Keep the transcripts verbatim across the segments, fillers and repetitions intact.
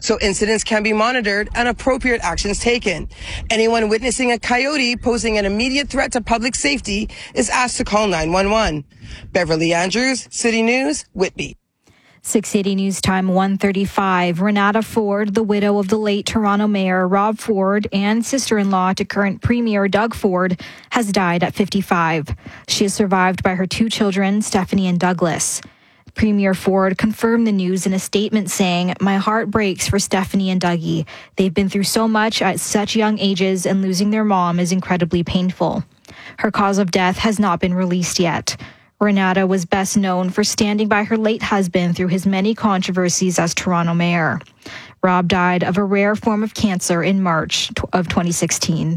so incidents can be monitored and appropriate actions taken. Anyone witnessing a coyote posing an immediate threat to public safety is asked to call nine one one. Beverly Andrews, City News, Whitby. six eighty News Time one thirty-five. Renata Ford, the widow of the late Toronto Mayor Rob Ford and sister-in-law to current Premier Doug Ford, has died at fifty-five. She is survived by her two children, Stephanie and Douglas. Premier Ford confirmed the news in a statement saying, "My heart breaks for Stephanie and Dougie. They've been through so much at such young ages, and losing their mom is incredibly painful." Her cause of death has not been released yet. Renata was best known for standing by her late husband through his many controversies as Toronto mayor. Rob died of a rare form of cancer in March of twenty sixteen.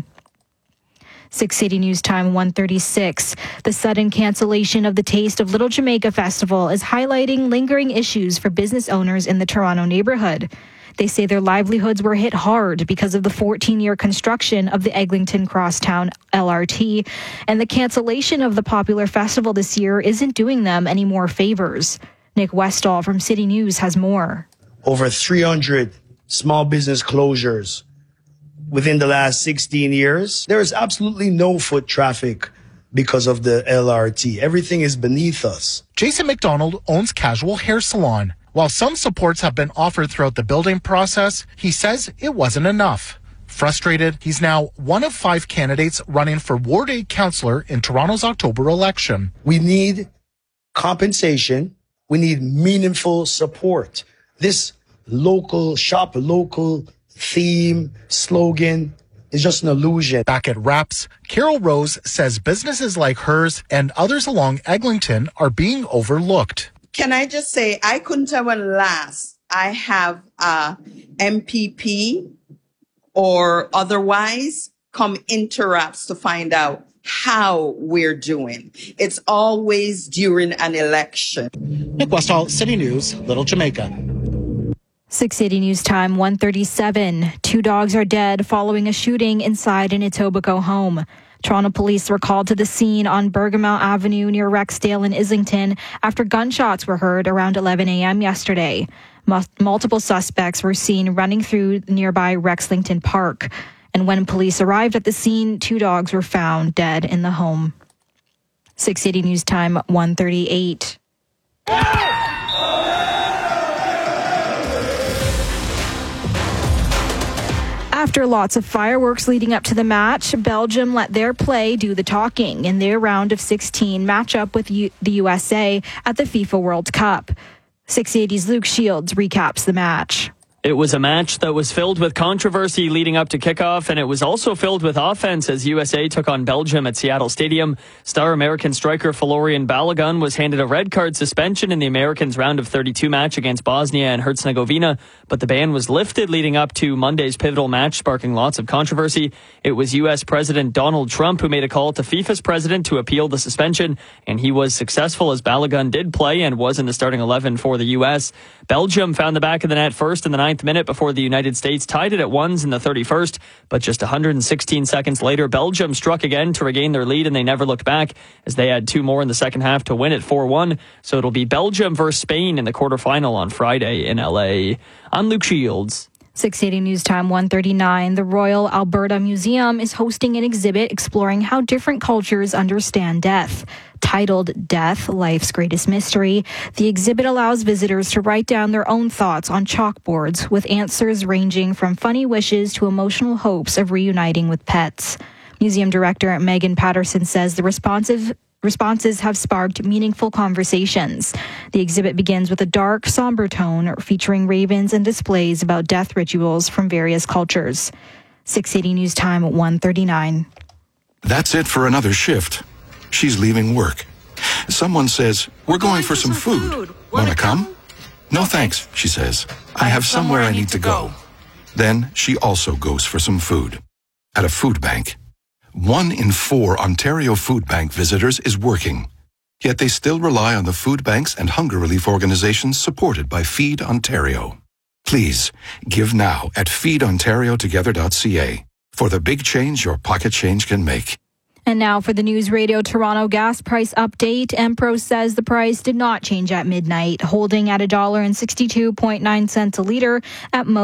six eighty News Time one thirty-six. The sudden cancellation of the Taste of Little Jamaica Festival is highlighting lingering issues for business owners in the Toronto neighborhood. They say their livelihoods were hit hard because of the fourteen-year construction of the Eglinton Crosstown L R T, and the cancellation of the popular festival this year isn't doing them any more favors. Nick Westall from City News has more. Over three hundred small business closures within the last sixteen years. There is absolutely no foot traffic because of the L R T. Everything is beneath us. Jason McDonald owns Casual Hair Salon. While some supports have been offered throughout the building process, he says it wasn't enough. Frustrated, he's now one of five candidates running for Ward eight councillor in Toronto's October election. We need compensation. We need meaningful support. This local, shop local theme, slogan is just an illusion. Back at Raps, Carol Rose says businesses like hers and others along Eglinton are being overlooked. Can I just say, I couldn't tell when last I have a M P P or otherwise come into Raps to find out how we're doing. It's always during an election. Nick Westall, City News, Little Jamaica. six eighty News Time one thirty-seven. Two dogs are dead following a shooting inside an Etobicoke home. Toronto police were called to the scene on Bergamot Avenue near Rexdale in Islington after gunshots were heard around eleven a.m. yesterday. Multiple suspects were seen running through nearby Rexlington Park. And when police arrived at the scene, two dogs were found dead in the home. six eighty News Time one thirty-eight. After lots of fireworks leading up to the match, Belgium let their play do the talking in their round of sixteen matchup with U- the U S A at the FIFA World Cup. six eighty's Luke Shields recaps the match. It was a match that was filled with controversy leading up to kickoff, and it was also filled with offense as U S A took on Belgium at Seattle Stadium. Star American striker Florian Balogun was handed a red card suspension in the Americans' round of thirty-two match against Bosnia and Herzegovina, but the ban was lifted leading up to Monday's pivotal match, sparking lots of controversy. It was U S President Donald Trump who made a call to FIFA's president to appeal the suspension, and he was successful as Balogun did play and was in the starting eleven for the U S. Belgium found the back of the net first in the ninth minute before the United States tied it at ones in the thirty-first, but just one hundred sixteen seconds later, Belgium struck again to regain their lead, and they never looked back as they had two more in the second half to win it four one. So it'll be Belgium versus Spain in the quarterfinal on Friday in L A. I'm Luke Shields. six eighty News Time one thirty-nine. The Royal Alberta Museum is hosting an exhibit exploring how different cultures understand death. Titled Death, Life's Greatest Mystery, the exhibit allows visitors to write down their own thoughts on chalkboards with answers ranging from funny wishes to emotional hopes of reuniting with pets. Museum director Megan Patterson says the responsive Responses have sparked meaningful conversations. The exhibit begins with a dark, somber tone featuring ravens and displays about death rituals from various cultures. six eighty News Time one thirty-nine. That's it for another shift. She's leaving work. Someone says, "We're going, going for, for some, some food. food. Want to come? come?" "No thanks," she says. "I have somewhere I need to go." Then she also goes for some food. At a food bank. One in four Ontario Food Bank visitors is working. Yet they still rely on the food banks and hunger relief organizations supported by Feed Ontario. Please, give now at feed ontario together dot c a for the big change your pocket change can make. And now for the News Radio Toronto gas price update. Empro says the price did not change at midnight, holding at one dollar and sixty-two point nine cents a litre at most.